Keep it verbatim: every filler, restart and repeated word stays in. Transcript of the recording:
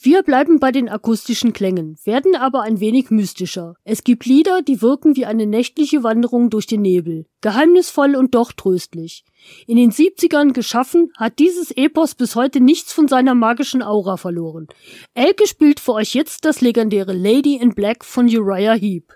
Wir bleiben bei den akustischen Klängen, werden aber ein wenig mystischer. Es gibt Lieder, die wirken wie eine nächtliche Wanderung durch den Nebel, geheimnisvoll und doch tröstlich. In den siebzigern geschaffen, hat dieses Epos bis heute nichts von seiner magischen Aura verloren. Elke spielt für euch jetzt das legendäre Lady in Black von Uriah Heep.